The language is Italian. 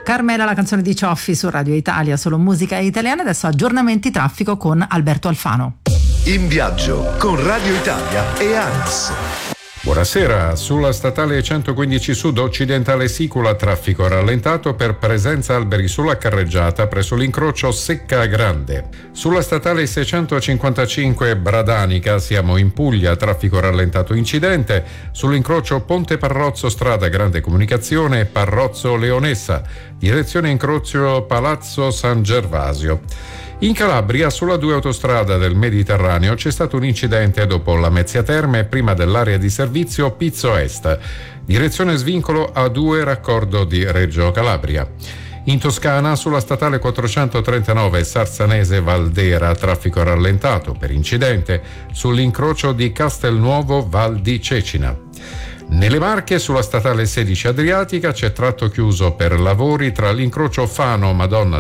Carmela, la canzone di Cioffi su Radio Italia, solo musica italiana. Adesso aggiornamenti traffico con Alberto Alfano. In viaggio con Radio Italia e ANAS. Buonasera, sulla statale 115 Sud occidentale Sicula traffico rallentato per presenza alberi sulla carreggiata presso l'incrocio Secca Grande. Sulla statale 655 Bradanica siamo in Puglia, traffico rallentato incidente sull'incrocio Ponte Parrozzo strada Grande Comunicazione Parrozzo Leonessa, direzione incrocio Palazzo San Gervasio. In Calabria, sulla 2 autostrada del Mediterraneo, c'è stato un incidente dopo la Mezzia Terme, prima dell'area di servizio Pizzo Est, direzione svincolo A2 raccordo di Reggio Calabria. In Toscana, sulla statale 439 Sarzanese Valdera, traffico rallentato per incidente sull'incrocio di Castelnuovo Val di Cecina. Nelle Marche, sulla statale 16 Adriatica, c'è tratto chiuso per lavori tra l'incrocio Fano Madonna